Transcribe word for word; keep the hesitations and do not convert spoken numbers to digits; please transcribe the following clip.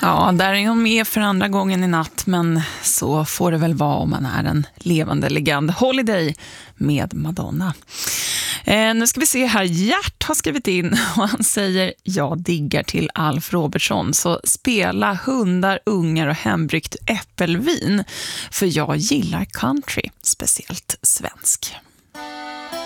Ja, där är hon med för andra gången i natt, men så får det väl vara om man är en levande legend. Holiday med Madonna. Eh, nu ska vi se här, Gert har skrivit in och han säger: jag diggar till Alf Robertson, så spela hundar, ungar och hembryggt äppelvin, för jag gillar country, speciellt svensk.